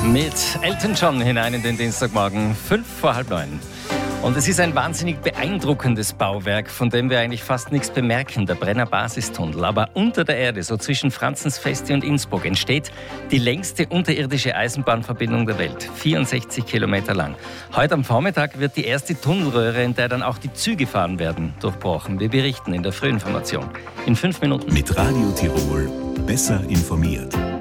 mit Elton John hinein in den Dienstagmorgen, 8:55. Und es ist ein wahnsinnig beeindruckendes Bauwerk, von dem wir eigentlich fast nichts bemerken, der Brenner Basistunnel. Aber unter der Erde, so zwischen Franzensfesti und Innsbruck, entsteht die längste unterirdische Eisenbahnverbindung der Welt, 64 Kilometer lang. Heute am Vormittag wird die erste Tunnelröhre, in der dann auch die Züge fahren werden, durchbrochen. Wir berichten in der Frühinformation in 5 Minuten. Mit Radio Tirol besser informiert.